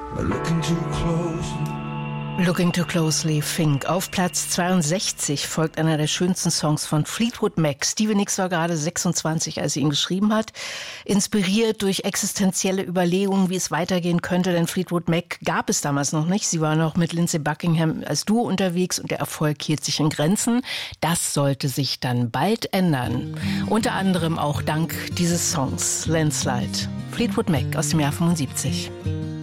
Looking Too Closely, Fink. Auf Platz 62 folgt einer der schönsten Songs von Fleetwood Mac. Stevie Nicks war gerade 26, als sie ihn geschrieben hat. Inspiriert durch existenzielle Überlegungen, wie es weitergehen könnte, denn Fleetwood Mac gab es damals noch nicht. Sie war noch mit Lindsey Buckingham als Duo unterwegs und der Erfolg hielt sich in Grenzen. Das sollte sich dann bald ändern. Unter anderem auch dank dieses Songs, Landslide. Fleetwood Mac aus dem Jahr 75.